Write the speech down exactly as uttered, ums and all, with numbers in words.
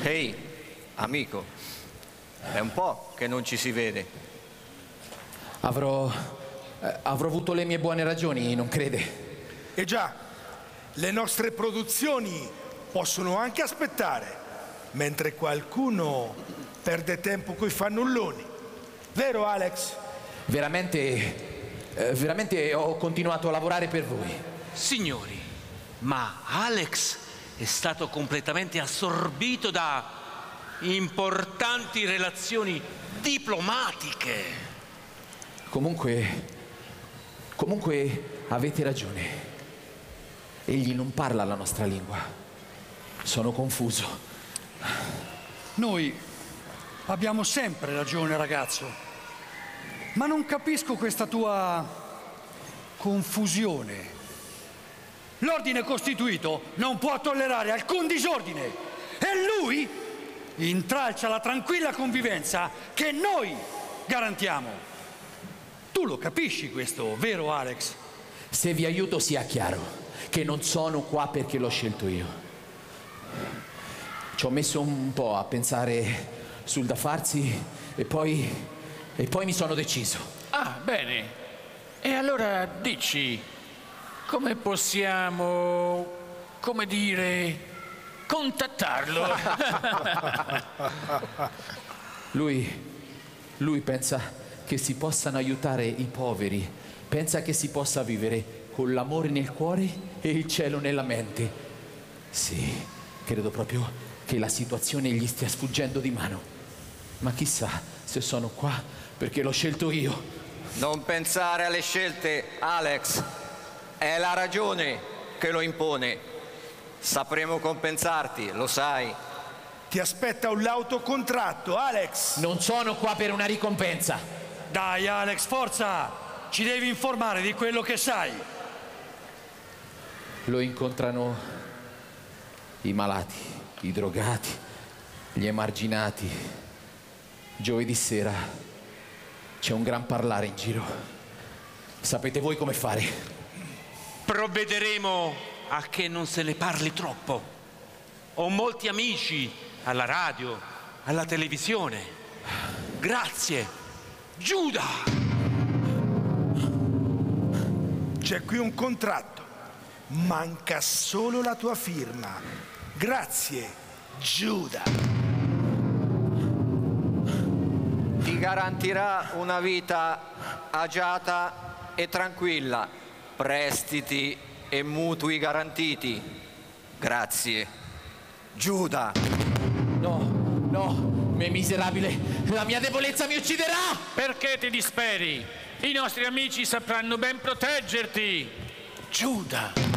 Ehi, amico, è un po' che non ci si vede. Avrò... Eh, avrò avuto le mie buone ragioni, non crede? E già, le nostre produzioni possono anche aspettare, mentre qualcuno perde tempo coi fannulloni. Vero, Alex? Veramente... Eh, veramente ho continuato a lavorare per voi. Signori, ma Alex è stato completamente assorbito da importanti relazioni diplomatiche. Comunque... Comunque avete ragione. Egli non parla la nostra lingua. Sono confuso. Noi abbiamo sempre ragione, ragazzo. Ma non capisco questa tua confusione. L'ordine costituito non può tollerare alcun disordine. E lui intralcia la tranquilla convivenza che noi garantiamo. Tu lo capisci questo, vero Alex? Se vi aiuto sia chiaro che non sono qua perché l'ho scelto io. Ci ho messo un po' a pensare sul da farsi e poi, e poi mi sono deciso. Ah, bene. E allora dici, come possiamo, come dire, contattarlo? Lui, lui pensa che si possano aiutare i poveri, pensa che si possa vivere con l'amore nel cuore e il cielo nella mente. Sì, credo proprio che la situazione gli stia sfuggendo di mano. Ma chissà se sono qua perché l'ho scelto io. Non pensare alle scelte, Alex. È la ragione che lo impone. Sapremo compensarti, lo sai. Ti aspetta un lauto contratto, Alex. Non sono qua per una ricompensa. Dai, Alex, forza! Ci devi informare di quello che sai. Lo incontrano i malati, i drogati, gli emarginati. Giovedì sera c'è un gran parlare in giro. Sapete voi come fare? Provvederemo a che non se ne parli troppo. Ho molti amici alla radio, alla televisione. Grazie, Giuda! C'è qui un contratto. Manca solo la tua firma. Grazie, Giuda. Ti garantirà una vita agiata e tranquilla. Prestiti e mutui garantiti. Grazie, Giuda. No, no. Me miserabile, la mia debolezza mi ucciderà! Perché ti disperi? I nostri amici sapranno ben proteggerti. Giuda!